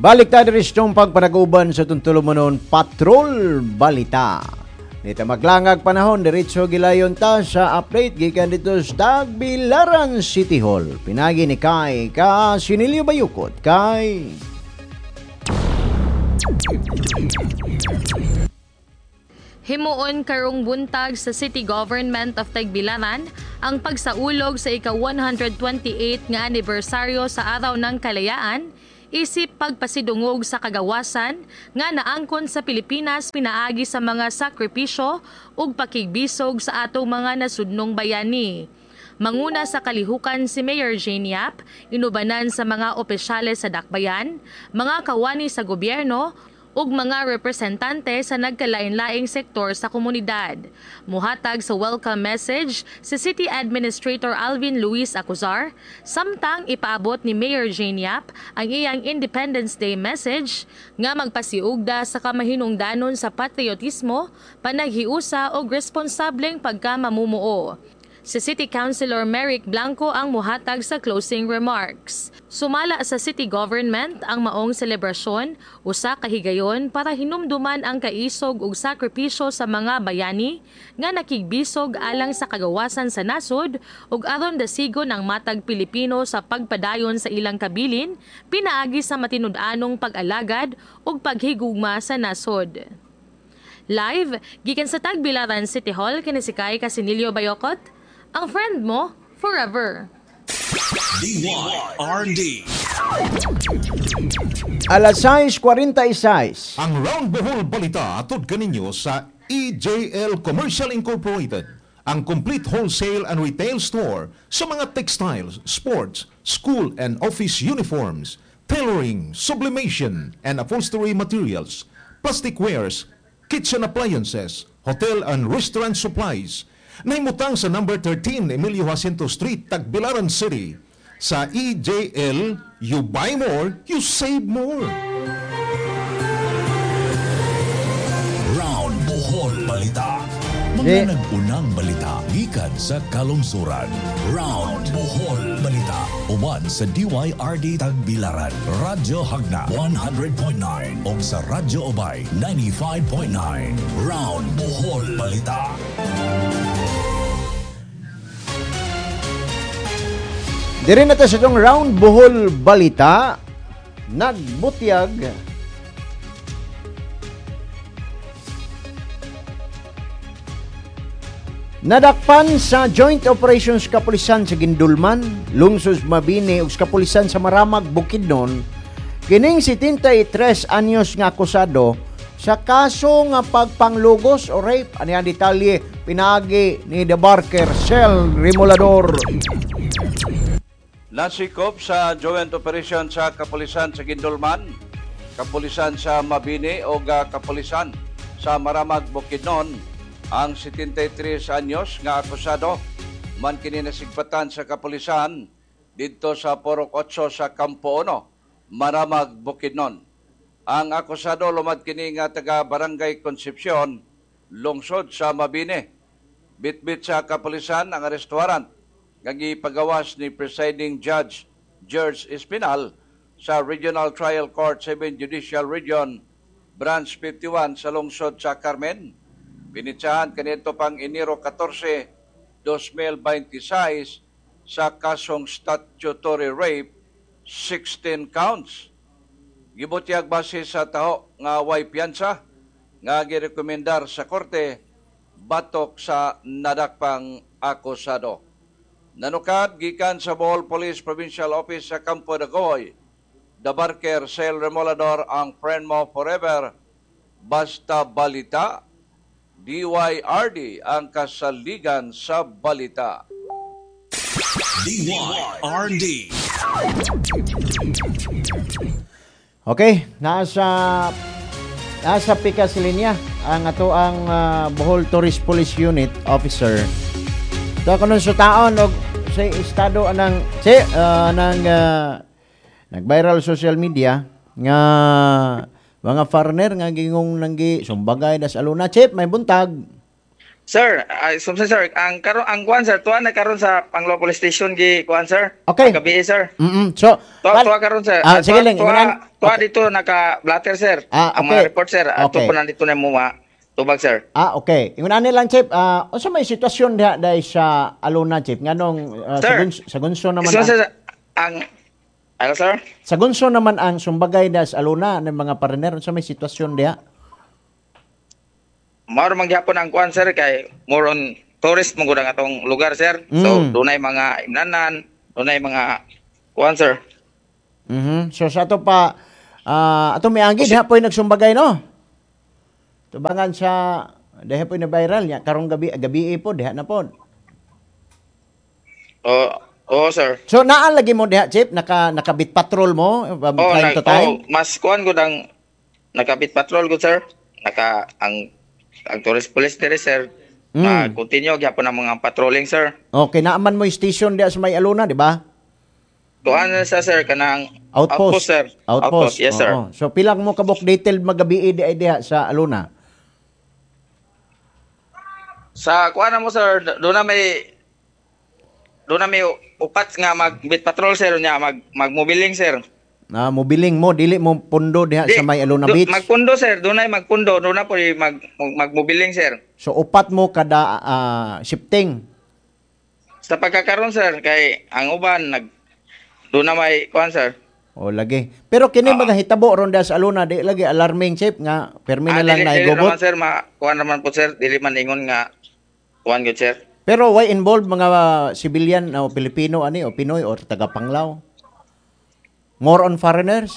Balik tayo rin itong pagpanaguban sa tuntulumanon Patrol Balita. Dito maglangag panahon, diretso gilayon ta sa update gikan dito sa Tagbilaran City Hall. Pinagi ni Kai ka Sinilio Bayukot. Kai. Himuon karong buntag sa City Government of Tagbilaran ang pagsaulog sa ika-128 nga anibersaryo sa Araw ng Kalayaan isip pagpasidungog sa kagawasan nga naangkon sa Pilipinas pinaagi sa mga sakripisyo ug pakigbisog sa atong mga nasudnong bayani. Manguna sa kalihukan si Mayor Jane Yap, inubanan sa mga opisyales sa dakbayan, mga kawani sa gobyerno ug mga representante sa nagkalain-laing sektor sa komunidad. Muhatag sa welcome message si City Administrator Alvin Luis Acuzar, samtang ipaabot ni Mayor Jane Yap ang iyang Independence Day message nga magpasiugda sa kamahinungdanon sa patriotismo, panaghiusa ug responsableng pagkamamumuo. Si City Councilor Merrick Blanco ang muhatag sa closing remarks. Sumala sa city government ang maong selebrasyon, usa ka higayon para hinumduman ang kaisog ug sakripisyo sa mga bayani nga nakigbisog alang sa kagawasan sa nasod ug aron dasigon ang matag Pilipino sa pagpadayon sa ilang kabilin, pinaagi sa matinud-anong pag-alagad ug paghigugma sa nasod. Live, gikan sa Tagbilaran City Hall, kini si Kai Casinilio Bayokot, ang friend mo forever. DYRD. Alas 6:46. Ang Round Bohol Balita atod kaninyo sa EJL Commercial Incorporated, ang complete wholesale and retail store sa mga textiles, sports, school and office uniforms, tailoring, sublimation and upholstery materials, plastic wares, kitchen appliances, hotel and restaurant supplies. Naimutang sa number 13 Emilio Jacinto Street, Tagbilaran City. Sa EJL, you buy more, you save more. Round Bohol Balita. Mga nag-unang balita gikan sa kalungsuran. Round Bohol Balita. Uban sa DYRD Tagbilaran, Radyo Hagna 100.9 o sa Radyo Obay 95.9. Round Bohol Balita. Diri na ta sa itong Round Bohol Balita, nagbutyag nadakpan sa Joint Operations Kapulisan sa Gindulman, Lungsod Mabini ug Kapulisan sa Maramag, Bukidnon, kining 73 anyos nga akusado sa kaso nga pagpanglugos o rape. Ani ang detalye pinaagi ni The Barker Cell Remolador. Nasikop sa joint operation sa Kapulisan sa Gindulman, Kapulisan sa Mabini o Kapulisan sa Maramag, Bukidnon, ang 73 anyos nga akusado man kini nasigpatan sa Kapulisan dito sa Porok 8 sa Campo 1, Maramag, Bukidnon. Ang akusado lumad kini nga taga Barangay Concepcion, lungsod sa Mabini. Bitbit sa Kapulisan ang restaurant nga gipagawas ni Presiding Judge George Espinal sa Regional Trial Court 7 Judicial Region, Branch 51 sa lungsod sa Carmen. Pinitsahan kanito pang Enero 14, 2026 sa kasong statutory rape, 16 counts. Gibutyag base sa taho nga way piyansa nga girekomendar sa korte batok sa nadakpang akusado. Nanukad gikan sa Bohol Police Provincial Office sa Campo de Goy, The Barker Cell Remolador, ang friend mo forever. Basta balita, DYRD ang kasaligan sa balita. DYRD. Okay, nasa pikas linya ang ato ang Bohol Tourist Police Unit Officer. Ito ko nun sa taon og sa estado nang nag-viral social media nga mga foreigner nga gingong nanggi sumbagay das aluna. Chip, may buntag. Sir, sir, ang kuan sir, tuwa na karon sa Panglo Police Station gi kuan sir. Okay. Gabi sir. So, Tuwa karon sir. sige lang. Tuwa dito naka-blatter sir. Ang mga Okay. report sir, ato Okay. po nandito na mo tubag sir. Okay. Ingon ani lang, Chief. Unsa may sitwasyon diha dahil sa Alona, Chief? Nganong Sir, sa Gunso naman Sir, ano sir? sa Gunso naman ang sumbagay da sa Alona ng mga partner. Unsa may sitwasyon diha? Mao mangyapon ang kuan sir kay more on tourist mo gud ang atong lugar sir. So dunay mga imnanan, dunay mga kuan sir. So sa ato pa ato miagi diha po'y nagsumbagay no. Tubangan sa diha po'y na viral nya karong gabi po diha na pod. Oo sir. So naan lagi mo diha, Chief? Nakabit patrol mo time to time? Mas kuan gud ang nakabit patrol gud sir. Ang tourist police dire sir. Continue gyapon ang mga patrolling sir. Okay, naaman mo yung station diha sa may Alona, di ba? Kuan sa sir kanang Outpost sir. Outpost. Yes sir. Oo. So pilang mo kabuk detailed magabi diha sa Alona? Sa kuan mo sir, doon na may upat nga magbit patrol sir nya magmobiling sir. Mobiling mo dili mo pundo diha sa may Alona Beach. Magpundo sir, doon na po magmobiling sir. So upat mo kada shifting. Sa pagkakaroon sir kay ang uban doon na may kuan sir. O lagi. Pero kini mga hitabo ron diha sa Alona di lagi alarming, Chief, nga permi na lang na Dili igobot. naman sir, kuan naman po sir, dili man ingon nga kuan gud sir. Pero why involved mga civilian o Pilipino ani o Pinoy o taga Panglao? More on foreigners?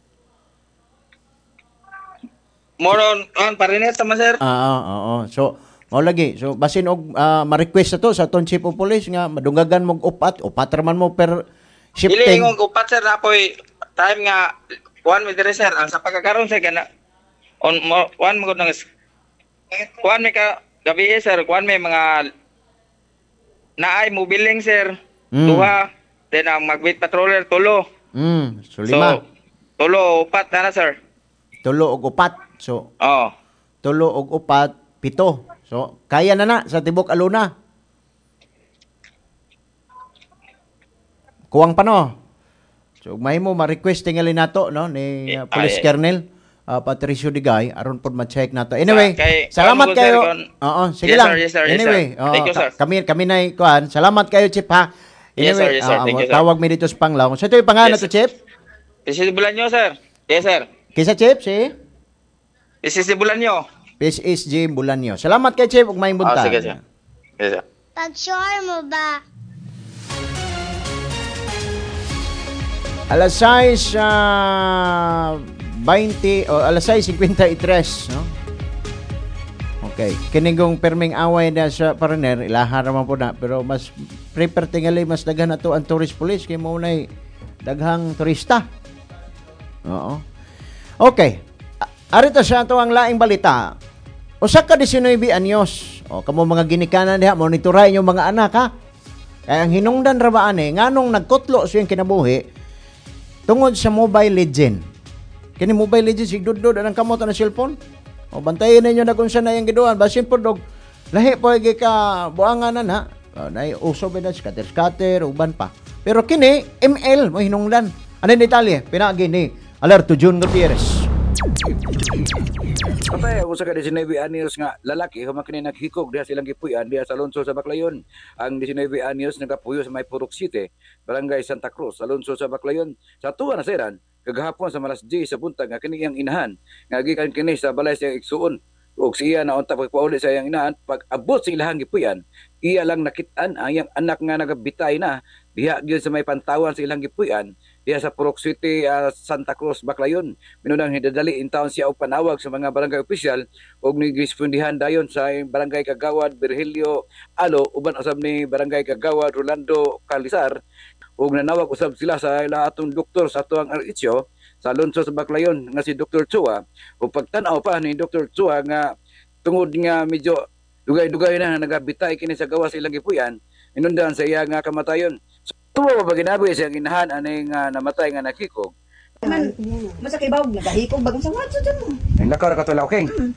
More on foreigners naman sir. Oo. So, mao lagi. So, basin og ma-request to sa ton Chief of Police nga madungagan mo upat raman mo per Dili shifting. ingon upat sir apoy time nga kuan mi dire sir. Ang sa pagkakaroon sir kana kuan mo gud nang kuan mi ka gabi sir, kuan may mga naay mobiling sir. Duha, then ang magbit patroller tulo. So lima. So, tulo upat na sir. Tulo og upat. So, Oo. tulo og upat, pito. So, kaya na sa tibok Alona. Kuwang pa no. So, may mo ma-request tingali nato no ni Police Colonel Patricio Digay aron pod ma-check nato. Anyway, salamat kayo. Oo, sige lang. Anyway, thank you sir. Kami na kuan. Salamat kayo, Chief, ha. Anyway, yes sir. Thank you, sir. Tawag mi dito sa Panglao. Sa ito yung pangalan to, Chief? PCC Bulanyo sir. Yes sir. Kisa, Chief, si? PCC Bulanyo. PSSG Bulanyo. Salamat kay Chief ug maayong buntag. Sige sir. Yes sir. Pag-sure mo ba? Alas 6 20 o alas 6:53, no? Okay. Kinigong perming away na sa partner, ilahar naman po na. Pero mas prepare tingali, mas daghan na to ang tourist police kay mo na daghang turista. Oo. Okay. Arito sa ato ang laing balita. Usa ka 19 anyos. O kamo mga ginikanan diha, monitoray yung mga anak, ha. Kaya ang hinungdan ra ba ani nganong nagkutlo siyang kinabuhi tungod sa Mobile Legend. Kini Mobile Legend sigdudod ang kamot na cellphone. O bantayan ninyo na kung saan na yung giduan. Basin po dog, lahi po yung ka buangan na uso ba na scatter, uban pa. Pero kini, ML mo hinungdan. Ano yung detalye? Pinagi ni Alerto June Gutierrez. Patay ako sa ka 19 anyos nga lalaki humakini naghikog diha silang gipuy-an diha sa Alonso sa Baclayon. Ang 19 anyos nagapuyo sa may Purok City, Barangay Santa Cruz, Alonso sa Baclayon. Sa tuwa na seran kagahapon sa malas 10 sa buntag nga kini iyang inahan nga gikan kini sa balay sa igsuon ug siya na unta pagpauli sa iyang inahan pag abot sa ilahang gipuy-an iya lang nakit-an ang iyang anak nga nagabitay na diha gyud sa may pantawan sa ilang gipuy-an diha sa Purok City, Santa Cruz, Baclayon. Minunang hidadali in town siya og panawag sa mga barangay opisyal ug nigisfundihan dayon sa barangay Kagawad Virgilio Alo uban usab ni barangay Kagawad Rolando Calisar ug nanawag usab sila sa atong doktor sa atuang RHO sa Alonso sa Baclayon nga si Dr. Chua ug pagtan-aw pa ni Dr. Chua nga tungod nga medyo dugay-dugay na nagabitay kini sa gawas ilang gipuy-an inundan sa iya nga kamatayon. So, tuwa ba ginabi sa inahan ani nga namatay nga nakikog? Man, masakay bawag nagahikog bagong sa watso dyan. Ang lakar ka to lauking.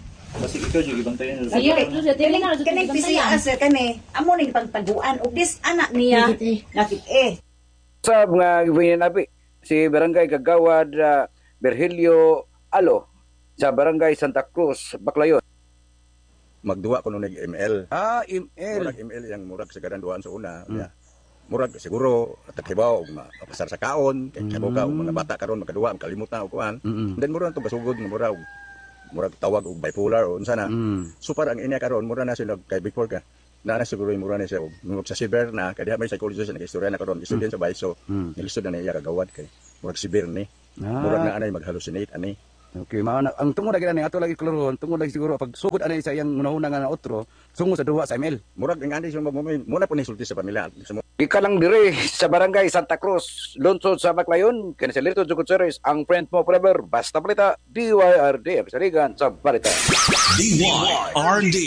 Basta ikaw yung ibantayan. Kaning PCA sir kani amo ning pagtaguan og dis anak niya nakit Sa mga gibuhin nabi si Barangay Kagawad Virgilio Alo sa Barangay Santa Cruz, Baclayon. Magduwa ko nung nag-ML. ML. Murag ML yung murag sa garanduan sa una. Murag siguro takibaw mapasar sa kaon, kay kabuka mga bata karon makaduwa makalimutan og kuan. Then murag to basugod murag tawag og bipolar o unsa na. So parang inya karon mura na sila kay before ka. Na siguro yung mura na siya murag sa cyber na kay diha may psychologist na istorya na karon student sa Baiso. Nilisod na niya kagawad kay murag cyber ni. Murag na anay mag-hallucinate ani. Okay, ang tungod lagi na ato lagi kloron, tungod lagi siguro pag sugod anay sa iyang una nga na otro, sungo sa duwa sa ML. Murag ng andi siya muna po ni sulti sa pamilya. Ika lang dire sa Barangay Santa Cruz, lungsod sa Baclayon, kani sa Lito Jugod Series, ang friend mo forever, basta balita, DYRD, Sarigan sa balita. DYRD.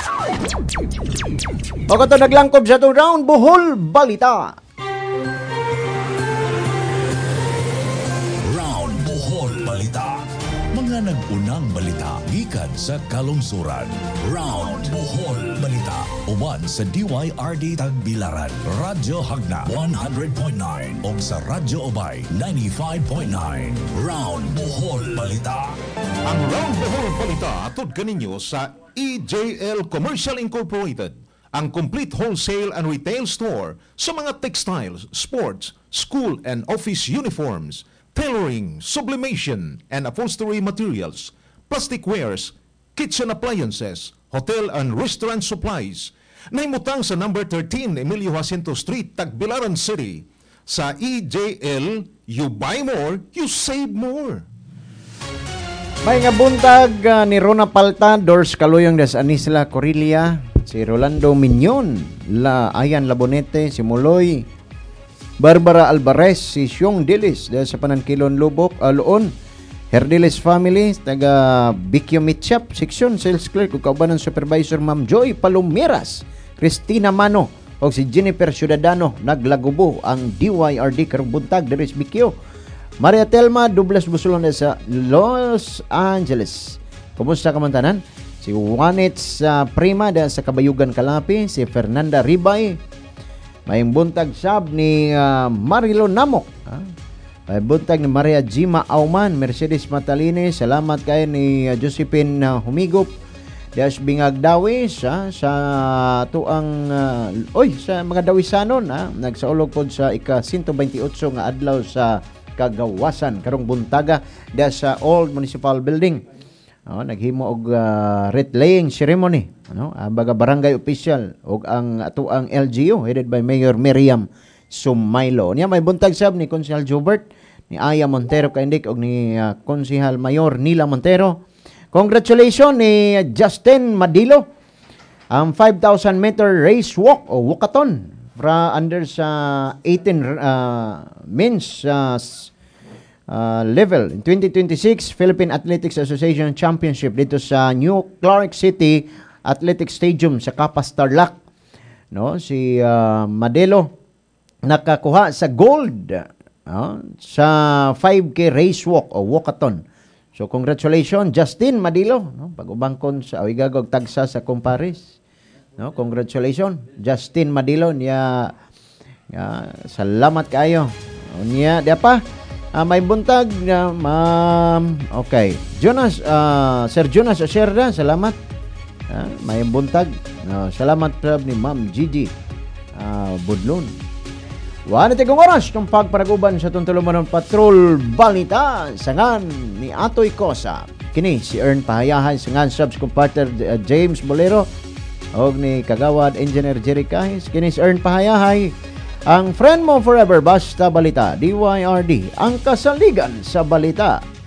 O kato naglangkob sa itong round, Bohol Balita. Round Bohol Balita. Mga nag-unang balita gikan sa kalungsuran. Round Bohol Balita. Uban sa DYRD Tagbilaran, Radyo Hagna 100.9 o sa Radyo Obay 95.9. Round Bohol Balita. Ang Round Bohol Balita atod kaninyo sa EJL Commercial Incorporated, ang complete wholesale and retail store sa mga textiles, sports, school and office uniforms, tailoring, sublimation and upholstery materials, plastic wares, kitchen appliances, hotel and restaurant supplies. Naimutang sa number 13 Emilio Jacinto Street, Tagbilaran City. Sa EJL, you buy more, you save more. May nga buntag ni Rona Palta, Dors Kaluyong des Anisla Corilla, si Rolando Mignon, Ayan Labonete, si Muloy, Barbara Alvarez, si Xiong Dilis, dahil sa Panankilon Lubok, Loon, Herdiles Family, taga Bikyo Mitchap, Section Sales Clerk, ug kauban ng Supervisor Ma'am Joy Palumiras, Cristina Mano, o si Jennifer Ciudadano, naglagubo ang DYRD karong buntag, Deres Bikyo. Maria Telma, Douglas Busulon sa Los Angeles. Kumusta ka man tanan? Si Juanets Prima dahil sa Kabayugan Kalapi, si Fernanda Ribay, may buntag sab ni Marilo Namok. May buntag ni Maria Jima Auman, Mercedes Matalini, salamat kayo ni Josephine Humigop, Dash Bingag Dawis sa tuang sa mga Dawisanon nagsaulog pod sa ika-128 nga adlaw sa Kagawasan karong buntaga da sa Old Municipal Building. Naghimo og wreath laying ceremony, baga barangay official og ang atuang LGU headed by Mayor Miriam Sumaylo. Niya may buntag sab ni Konsehal Jobert, ni Aya Montero kaindik og ni Konsehal Mayor Nila Montero. Congratulations ni Justin Madilo. Ang 5,000 meter race walk o walkathon fra under sa 18 men's level in 2026 Philippine Athletics Association Championship dito sa New Clark City Athletic Stadium sa Capas Tarlac. Si Madelo nakakuha sa gold sa 5K race walk o walkathon. So congratulations Justin Madilo, pag-ubangkon sa awigagog tagsa sa Comparis. Congratulations Justin Madilo niya. Salamat kayo. Niya dia pa may buntag na okay. Jonas Sir Jonas Acerda, salamat. May buntag. Salamat ni Ma'am Gigi Budlon. Wala na tigong oras ng pagparaguban sa Tuntulumanon Patrol Balita sangan ni Atoy Cosa. Kini si Ern Pahayahay sangan subs kong partner James Bolero o ni Kagawad Engineer Jerry Kahis. Kini si Ern Pahayahay, ang friend mo forever basta balita. DYRD, ang kasaligan sa balita.